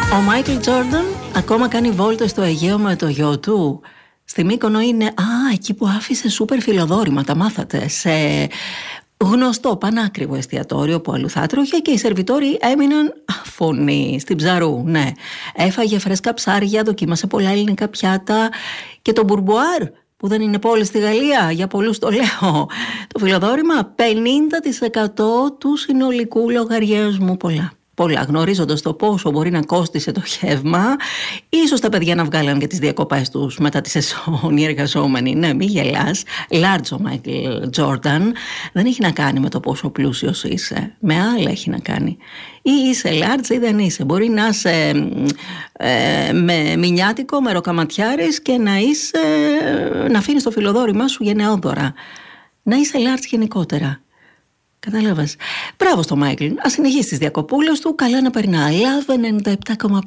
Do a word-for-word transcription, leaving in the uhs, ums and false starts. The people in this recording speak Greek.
Ο Μάικλ Τζόρνταν ακόμα κάνει βόλτες στο Αιγαίο με το γιο του. Στη Μύκονο είναι, α, εκεί που άφησε σούπερ φιλοδόρημα, τα μάθατε, σε γνωστό πανάκριβο εστιατόριο που αλλού θα τρώγε, και οι σερβιτόροι έμειναν αφωνοί στην Ψαρού, ναι. Έφαγε φρέσκα ψάρια, δοκίμασε πολλά ελληνικά πιάτα και το μπουρμπουάρ, που δεν είναι πόλη στη Γαλλία, για πολλούς το λέω. Το φιλοδόρημα πενήντα τοις εκατό του συνολικού λογαριασμού, πολλά. Πολλά, γνωρίζοντας το πόσο μπορεί να κόστισε το γεύμα, ίσως τα παιδιά να βγάλαν και τις διακοπές τους μετά τη σεζόν οι εργαζόμενοι. Ναι, μη γελάς. Large ο Michael Jordan. Δεν έχει να κάνει με το πόσο πλούσιος είσαι. Με άλλα έχει να κάνει. Ή είσαι large ή δεν είσαι. Μπορεί να είσαι ε, με μηνιάτικο, με ροκαματιάρης και να είσαι, να αφήνεις το φιλοδόρημά σου γενναιόδωρα. Να είσαι large γενικότερα. Κατάλαβες. Μπράβο στο Μάικλ. Ας συνεχίσει τις διακοπούλες του. Καλά να περνά. Love ενενήντα επτά κόμμα πέντε.